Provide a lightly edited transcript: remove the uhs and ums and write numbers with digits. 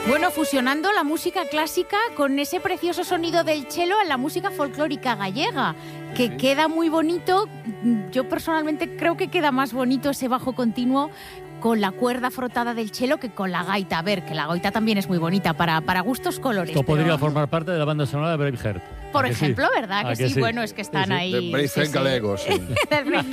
Bueno, fusionando la música clásica con ese precioso sonido del cello en la música folclórica gallega, que queda muy bonito. Yo personalmente creo que queda más bonito ese bajo continuo con la cuerda frotada del cello que con la gaita. A ver, que la gaita también es muy bonita para gustos colores. Esto podría formar parte de la banda sonora de Braveheart. Por ejemplo, ¿verdad? Que sí, bueno, es que están ahí. De Braveheart galego, sí.